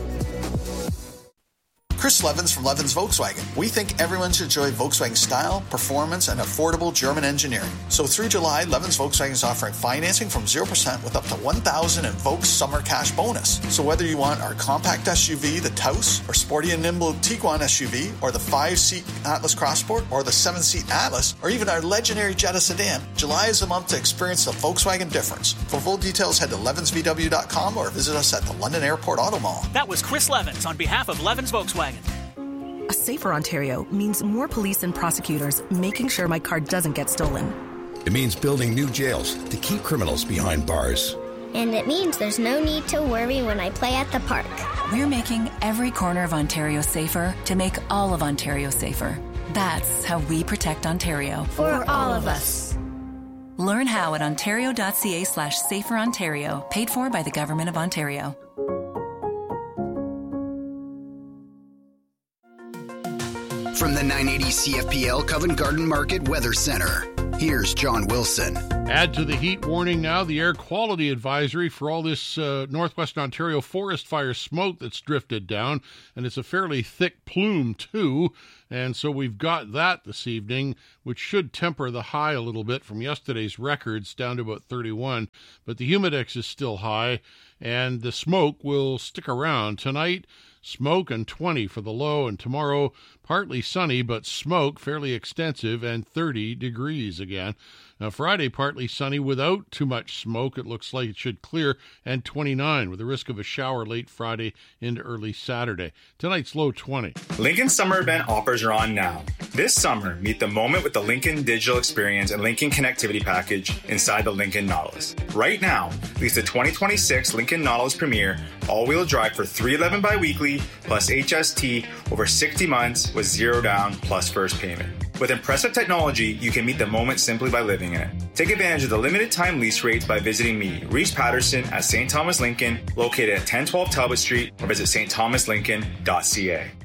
Chris Levins from Levins Volkswagen. We think everyone should enjoy Volkswagen style, performance, and affordable German engineering. So through July, Levins Volkswagen is offering financing from zero percent with up to one thousand dollars in Volks summer cash bonus. So whether you want our compact S U V, the Taos, or sporty and nimble Tiguan S U V, or the five-seat Atlas Crossport, or the seven-seat Atlas, or even our legendary Jetta sedan, July is the month to experience the Volkswagen difference. For full details, head to levins v w dot com or visit us at the London Airport Auto Mall. That was Chris Levins on behalf of Levins Volkswagen. A safer Ontario means more police and prosecutors making sure my car doesn't get stolen. It means building new jails to keep criminals behind bars. And it means there's no need to worry when I play at the park. We're making every corner of Ontario safer to make all of Ontario safer. That's how we protect Ontario. For all of us. Learn how at ontario.ca slash safer Ontario, paid for by the Government of Ontario. From the nine eighty C F P L Covent Garden Market Weather Center, here's John Wilson. Add to the heat warning now the air quality advisory for all this uh, northwestern Ontario forest fire smoke that's drifted down, and it's a fairly thick plume too, and so we've got that this evening, which should temper the high a little bit from yesterday's records down to about thirty-one, but the humidex is still high, and the smoke will stick around. Tonight, smoke and twenty for the low, and tomorrow partly sunny, but smoke fairly extensive and thirty degrees again. Now, Friday, partly sunny without too much smoke. It looks like it should clear, and twenty-nine with the risk of a shower late Friday into early Saturday. Tonight's low twenty. Lincoln Summer Event offers are on now. This summer, meet the moment with the Lincoln Digital Experience and Lincoln Connectivity Package inside the Lincoln Nautilus. Right now, lease the twenty twenty-six Lincoln Nautilus Premier all-wheel drive for three eleven biweekly plus H S T over sixty months with zero down plus first payment. With impressive technology, you can meet the moment simply by living in it. Take advantage of the limited time lease rates by visiting me, Reese Patterson, at Saint Thomas Lincoln, located at ten twelve Talbot Street, or visit s t thomas lincoln dot c a.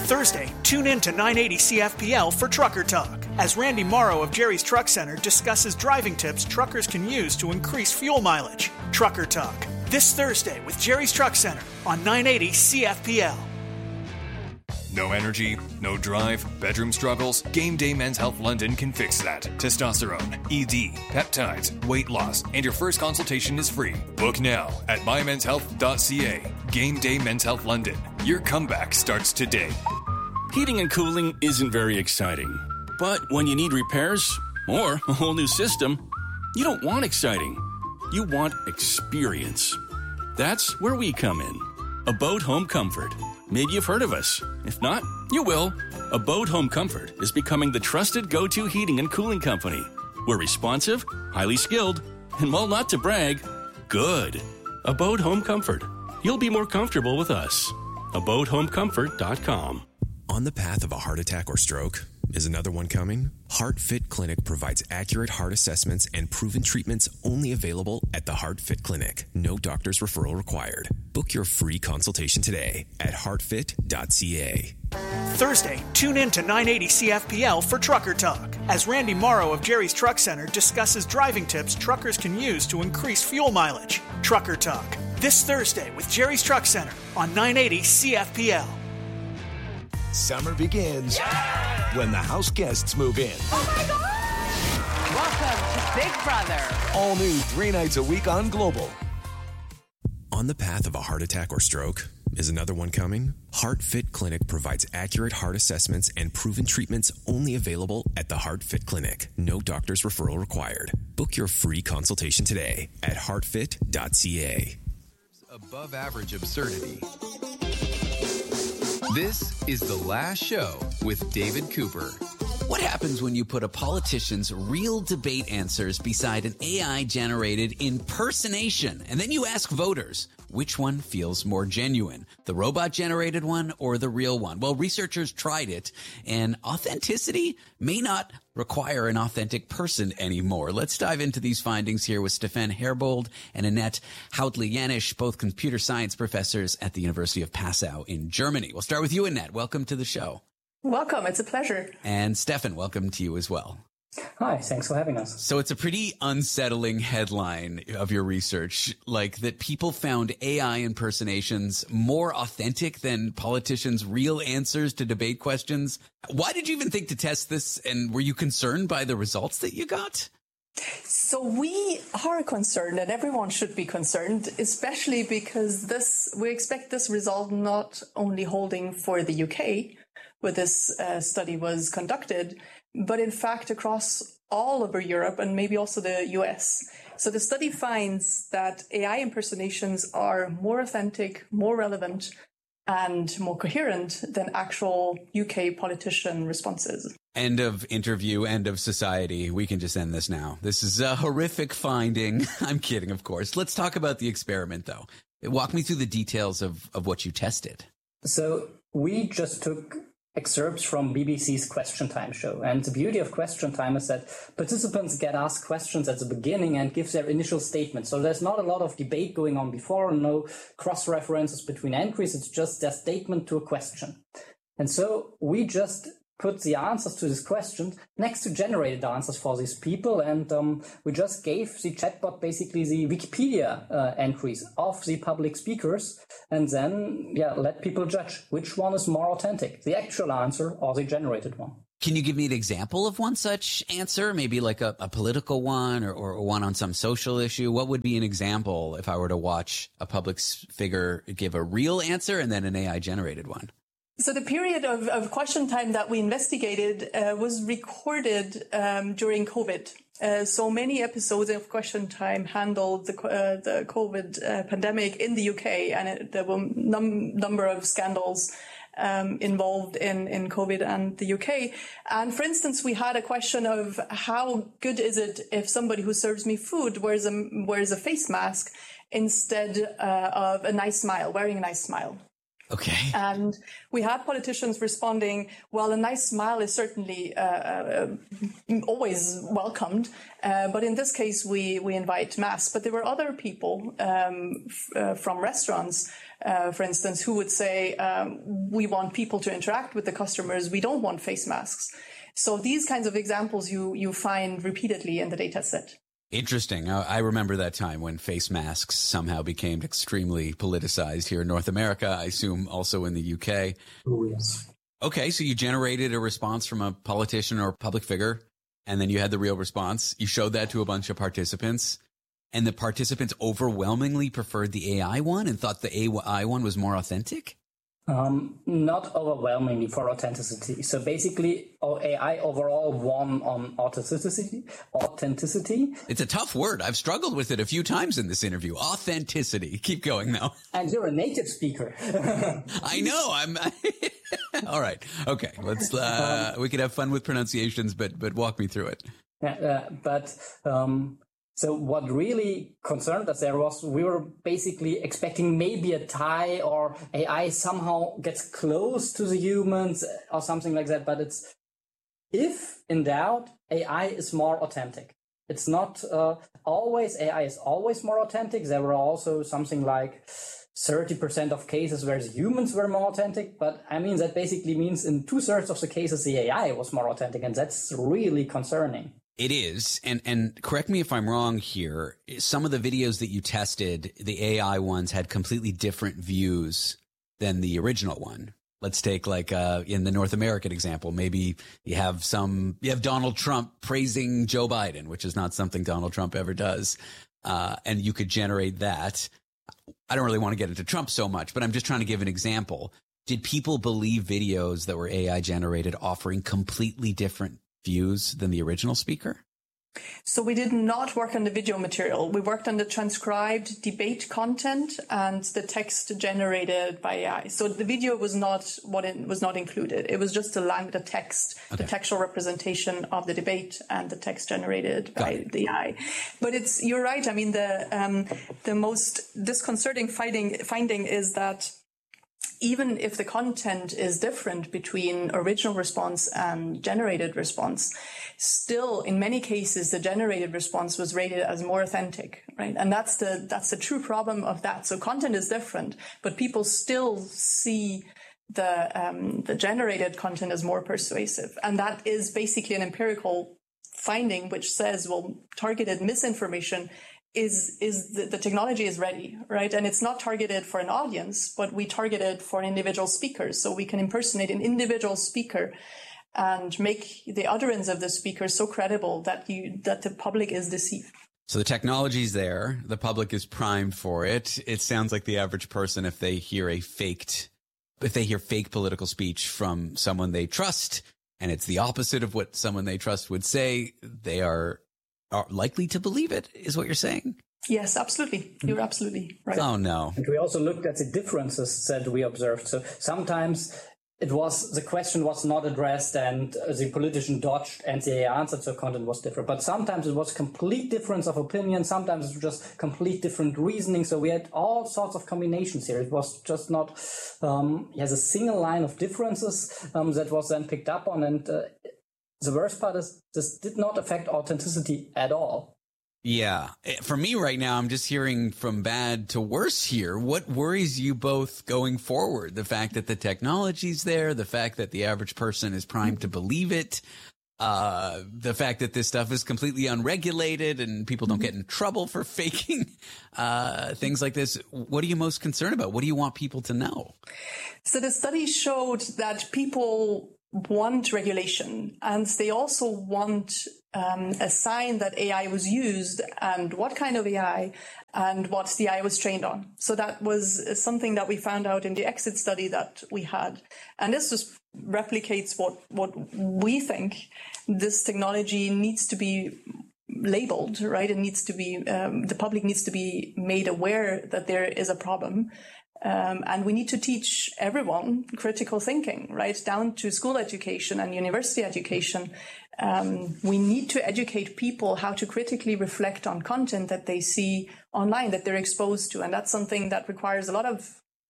Thursday, tune in to nine eighty C F P L for Trucker Talk, as Randy Morrow of Jerry's Truck Center discusses driving tips truckers can use to increase fuel mileage. Trucker Talk, this Thursday with Jerry's Truck Center on nine eighty C F P L. No energy, no drive, bedroom struggles? Game Day Men's Health London can fix that. Testosterone, E D, peptides, weight loss, and your first consultation is free. Book now at my mens health dot c a. Game Day Men's Health London. Your comeback starts today. Heating and cooling isn't very exciting. But when you need repairs or a whole new system, you don't want exciting. You want experience. That's where we come in. Abode Home Comfort. Maybe you've heard of us. If not, you will. Abode Home Comfort is becoming the trusted go-to heating and cooling company. We're responsive, highly skilled, and while not to brag, good. Abode Home Comfort. You'll be more comfortable with us. abode home comfort dot com. On the path of a heart attack or stroke? Is another one coming? HeartFit Clinic provides accurate heart assessments and proven treatments only available at the HeartFit Clinic. No doctor's referral required. Book your free consultation today at heart fit dot c a. Thursday, tune in to nine eighty C F P L for Trucker Talk, as Randy Morrow of Jerry's Truck Center discusses driving tips truckers can use to increase fuel mileage. Trucker Talk, this Thursday with Jerry's Truck Center on nine eighty C F P L. Summer begins yeah! when the house guests move in. Oh my God! Welcome to Big Brother. All new three nights a week on Global. On the path of a heart attack or stroke? Is another one coming? HeartFit Clinic provides accurate heart assessments and proven treatments only available at the HeartFit Clinic. No doctor's referral required. Book your free consultation today at heart fit dot c a. Above average absurdity. This is The Last Show with David Cooper. What happens when you put a politician's real debate answers beside an A I-generated impersonation, and then you ask voters, which one feels more genuine, the robot-generated one or the real one? Well, researchers tried it, and authenticity may not require an authentic person anymore. Let's dive into these findings here with Stefan Herbold and Annette Hautle-Janisch, both computer science professors at the University of Passau in Germany. We'll start with you, Annette. Welcome to the show. Welcome. It's a pleasure. And Stefan, welcome to you as well. Hi, thanks for having us. So it's a pretty unsettling headline of your research, like that people found A I impersonations more authentic than politicians' real answers to debate questions. Why did you even think to test this, and were you concerned by the results that you got? So we are concerned, and everyone should be concerned, especially because this we expect this result not only holding for the U K, where this uh, study was conducted, but in fact across all over Europe and maybe also the U S. So the study finds that A I impersonations are more authentic, more relevant, and more coherent than actual U K politician responses. End of interview, end of society. We can just end this now. This is a horrific finding. I'm kidding, of course. Let's talk about the experiment, though. Walk me through the details of, of what you tested. So we just took excerpts from B B C's Question Time show. And the beauty of Question Time is that participants get asked questions at the beginning and give their initial statement. So there's not a lot of debate going on before, no cross-references between entries. It's just their statement to a question. And so we just put the answers to this question next to generated answers for these people. And um, we just gave the chatbot basically the Wikipedia uh, entries of the public speakers. And then, yeah, let people judge which one is more authentic, the actual answer or the generated one. Can you give me an example of one such answer? Maybe like a, a political one or, or one on some social issue? What would be an example if I were to watch a public figure give a real answer and then an A I-generated one? So the period of, of Question Time that we investigated uh, was recorded um, during COVID. Uh, so many episodes of Question Time handled the, uh, the COVID uh, pandemic in the U K, and it, there were a num- number of scandals um, involved in, in COVID and the U K. And for instance, we had a question of how good is it if somebody who serves me food wears a, wears a face mask instead uh, of a nice smile, wearing a nice smile. Okay. And we had politicians responding, well, a nice smile is certainly uh, uh, always welcomed. Uh, but in this case, we, we invite masks. But there were other people um, f- uh, from restaurants, uh, for instance, who would say, um, we want people to interact with the customers. We don't want face masks. So these kinds of examples you, you find repeatedly in the data set. Interesting. I remember that time when face masks somehow became extremely politicized here in North America. I assume also in the U K. Oh, yes. Okay, so you generated a response from a politician or public figure, and then you had the real response. You showed that to a bunch of participants, and the participants overwhelmingly preferred the A I one and thought the A I one was more authentic? Um, not overwhelmingly for authenticity. So basically, A I overall won on authenticity. Authenticity. It's a tough word. I've struggled with it a few times in this interview. Authenticity. Keep going, though. And you're a native speaker. I know. I'm. All right. Okay. Let's. Uh, um, we could have fun with pronunciations, but but walk me through it. Yeah, uh, but. Um, So what really concerned us there was we were basically expecting maybe a tie or A I somehow gets close to the humans or something like that. But it's, if in doubt, A I is more authentic. It's not uh, always, A I is always more authentic. There were also something like thirty percent of cases where the humans were more authentic. But I mean, that basically means in two thirds of the cases, the A I was more authentic. And that's really concerning. It is. And, and correct me if I'm wrong here. Some of the videos that you tested, the A I ones had completely different views than the original one. Let's take like, uh, in the North American example, maybe you have some, you have Donald Trump praising Joe Biden, which is not something Donald Trump ever does. Uh, and you could generate that. I don't really want to get into Trump so much, but I'm just trying to give an example. Did people believe videos that were A I generated offering completely different views than the original speaker? So we did not work on the video material. We worked on the transcribed debate content and the text generated by A I. So the video was not what it was not included. It was just the language, the text, okay. the textual representation of the debate and the text generated Got by it. the A I. But it's you're right. I mean, the um, the most disconcerting finding finding is that even if the content is different between original response and generated response, still in many cases the generated response was rated as more authentic, right? And that's the that's the true problem of that. So content is different, but people still see the um, the generated content as more persuasive, and that is basically an empirical finding which says, well, targeted misinformation is is the, the technology is ready, right? And it's not targeted for an audience, but we target it for an individual speaker. So we can impersonate an individual speaker and make the utterance of the speaker so credible that you that the public is deceived. So the technology's there. The public is primed for it. It sounds like the average person, if they hear a faked, if they hear fake political speech from someone they trust, and it's the opposite of what someone they trust would say, they are are likely to believe it, is what you're saying? Yes, absolutely. You're absolutely right. Oh, no. And we also looked at the differences that we observed. So sometimes it was, the question was not addressed and the politician dodged and the answer to the content was different. But sometimes it was complete difference of opinion. Sometimes it was just complete different reasoning. So we had all sorts of combinations here. It was just not, um, yes, a single line of differences um, that was then picked up on. And uh, the worst part is this did not affect authenticity at all. Yeah. For me right now, I'm just hearing from bad to worse here. What worries you both going forward? The fact that the technology's there, the fact that the average person is primed to believe it, uh, the fact that this stuff is completely unregulated and people don't get in trouble for faking uh, things like this. What are you most concerned about? What do you want people to know? So the study showed that people want regulation, and they also want um, a sign that A I was used and what kind of A I and what the A I was trained on. So that was something that we found out in the exit study that we had. And this just replicates what, what we think. This technology needs to be labeled, right? It needs to be, um, the public needs to be made aware that there is a problem. Um, and we need to teach everyone critical thinking, right, down to school education and university education. Um, we need to educate people how to critically reflect on content that they see online, that they're exposed to. And that's something that requires a lot of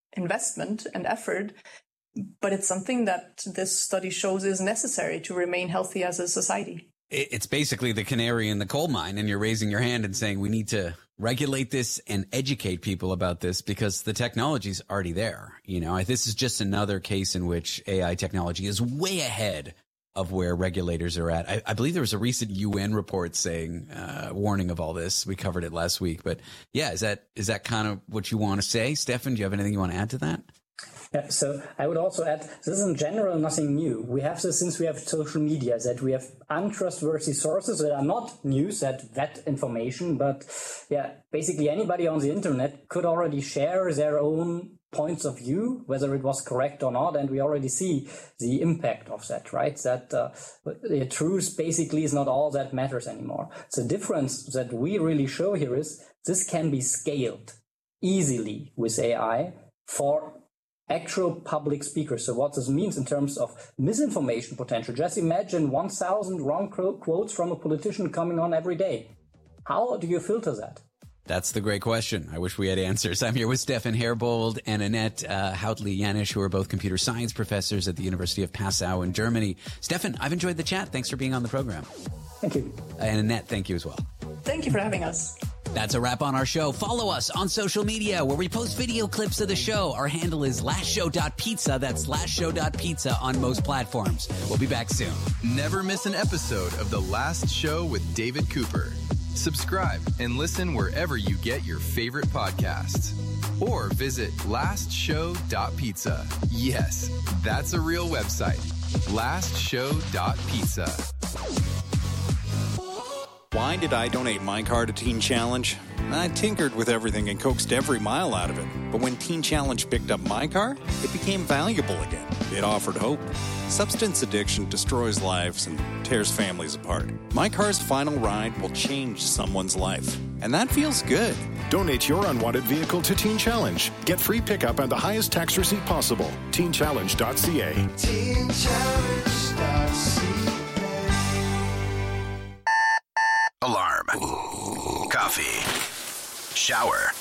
investment and effort, but it's something that this study shows is necessary to remain healthy as a society. It's basically the canary in the coal mine, and you're raising your hand and saying we need to regulate this and educate people about this because the technology's already there. You know, this is just another case in which A I technology is way ahead of where regulators are at. I, I believe there was a recent U N report saying, uh, warning of all this. We covered it last week, but yeah, is that is that kind of what you want to say, Stefan? Do you have anything you want to add to that? Yeah, so I would also add, this is in general nothing new. We have this since we have social media, that we have untrustworthy sources that are not news, that vet information, but yeah, basically anybody on the internet could already share their own points of view, whether it was correct or not, and we already see the impact of that, right? That uh, the truth basically is not all that matters anymore. The difference that we really show here is this can be scaled easily with A I for actual public speakers. So what this means in terms of misinformation potential, just imagine one thousand wrong quotes from a politician coming on every day. How do you filter that? That's the great question. I wish we had answers. I'm here with Stefan Herbold and Annette uh, Hautli-Janisch, who are both computer science professors at the University of Passau in Germany. Stefan, I've enjoyed the chat. Thanks for being on the program. Thank you. And Annette, thank you as well. Thank you for having us. That's a wrap on our show. Follow us on social media where we post video clips of the show. Our handle is last show dot pizza. That's last show dot pizza on most platforms. We'll be back soon. Never miss an episode of The Last Show with David Cooper. Subscribe and listen wherever you get your favorite podcasts. Or visit last show dot pizza. Yes, that's a real website. last show dot pizza. Why did I donate my car to Teen Challenge? I tinkered with everything and coaxed every mile out of it. But when Teen Challenge picked up my car, it became valuable again. It offered hope. Substance addiction destroys lives and tears families apart. My car's final ride will change someone's life. And that feels good. Donate your unwanted vehicle to Teen Challenge. Get free pickup and the highest tax receipt possible. teen challenge dot c a. teen challenge dot c a. Alarm. Coffee. Shower.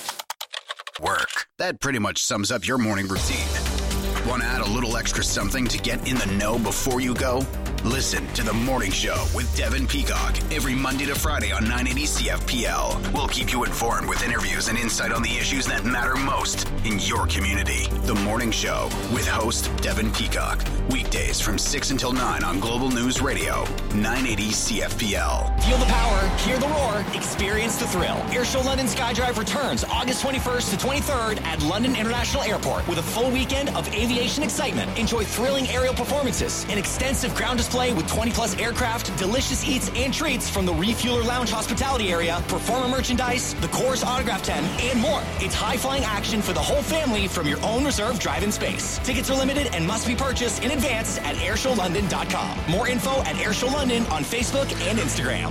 Work. That pretty much sums up your morning routine. Want to add a little extra something to get in the know before you go? Listen to The Morning Show with Devin Peacock every Monday to Friday on nine eighty C F P L. We'll keep you informed with interviews and insight on the issues that matter most in your community. The Morning Show with host Devin Peacock. Weekdays from six until nine on Global News Radio, nine eighty C F P L. Feel the power, hear the roar, experience the thrill. Airshow London Skydrive returns August twenty-first to twenty-third at London International Airport with a full weekend of aviation excitement. Enjoy thrilling aerial performances, an extensive ground display with twenty plus aircraft, delicious eats and treats from the Refueler Lounge hospitality area, performer merchandise, the Coors Autograph tent, and more. It's high-flying action for the whole family from your own reserved drive-in space. Tickets are limited and must be purchased in advance at airshow london dot com. More info at Airshow London on Facebook and Instagram.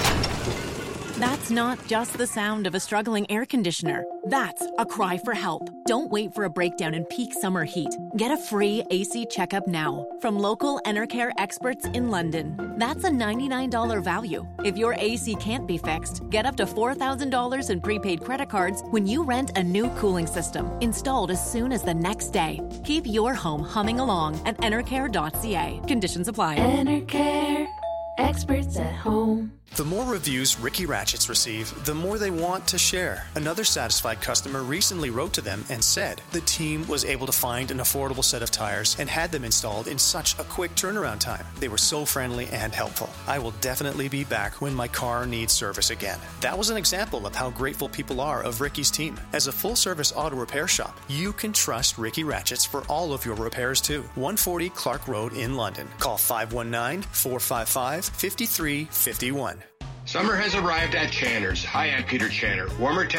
That's not just the sound of a struggling air conditioner. That's a cry for help. Don't wait for a breakdown in peak summer heat. Get a free A C checkup now from local Enercare experts in London. That's a ninety-nine dollars value. If your A C can't be fixed, get up to four thousand dollars in prepaid credit cards when you rent a new cooling system, installed as soon as the next day. Keep your home humming along at enercare dot c a. Conditions apply. Enercare. Experts at home. The more reviews Ricky Ratchets receive, the more they want to share. Another satisfied customer recently wrote to them and said the team was able to find an affordable set of tires and had them installed in such a quick turnaround time. They were so friendly and helpful. I will definitely be back when my car needs service again. That was an example of how grateful people are of Ricky's team. As a full-service auto repair shop, you can trust Ricky Ratchets for all of your repairs too. one forty Clark Road in London. Call five one nine, four five five, five three five one. Summer has arrived at Channer's. Hi, I'm Peter Channer. Warmer temperatures